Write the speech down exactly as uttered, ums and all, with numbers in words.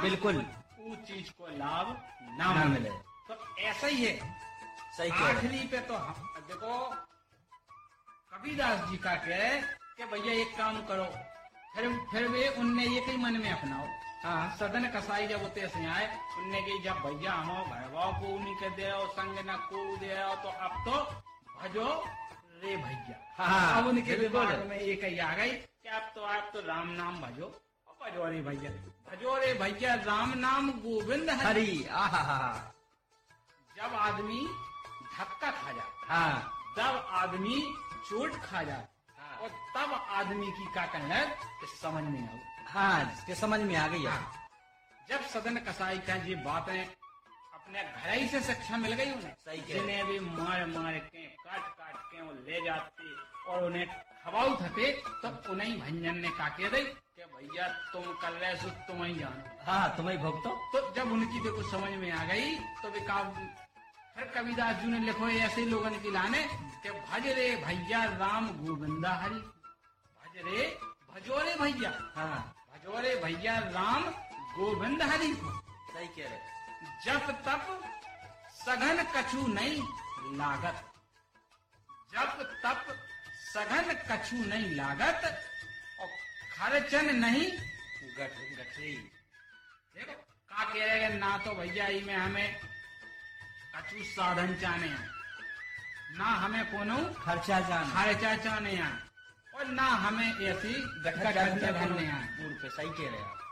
बिल्कुल वो चीज को लाभ ना, ना मिले। मिले। तो ऐसा ही है। सही कह रहे हैं। आखिरी पे तो हम देखो कबीरदास जी का कहे कि भैया एक काम करो, फिर फिर वे उनने ये कई मन में अपनाओ। हाँ सदन कसाई जब होते से आए, उनने की जब भैया हम भैरवा को नहीं कर दे रहो, संग न को दे रहो, तो अब तो भजो रे भैया। हाँ, अब उनके बिल्कुल। दिमाग में ये कही आ गई कि अब तो आप तो राम नाम भजो और भजो रे भैया, भजो रे भैया राम नाम गोविंद हरि। हरी आहा हा जब आदमी धक्का खा जाता, हाँ जब आदमी चोट खा जाता, हाँ। और तब आदमी की क्या कहना है कि समझ में आओ। हाँ जिसके समझ में आ गई है। जब सदन कसाई का ये बातें अपने घर ही से शिक्षा मिल गई उन्हें, सही कह रहे। जिन्हें भी मार मार के काट काट के वो ले जाते और उन्हें खवाऊ थते, तो उन्हें भंजन ने का कह दी कि भैया तुम कर रहे सो तुम ही जानो। हाँ तुम्हें भुगतो। तो जब उनकी देखो समझ में आ गई तो वे का फिर कबीरदास जी ने लिखो ऐसे लोगों की लाने कि भज रे भैया राम गोविंदा हरि, भज रे भजो रे भैया, हाँ भजो रे भैया राम गोविंद हरि को। सही कह रहे। जब तप सघन कछु नहीं लागत, जब तप सघन कछु नहीं लागत, और खर्चन नहीं गठ गठरी। देखो का कह रहे हैं, ना तो भैया ही में हमें कछु साधन चाने हैं, ना हमें कोनो खर्चा जान खर्चा चाने हैं, और ना हमें ऐसी गठा गठन करने हैं। पूर्व पे सही कह रहे हैं आप।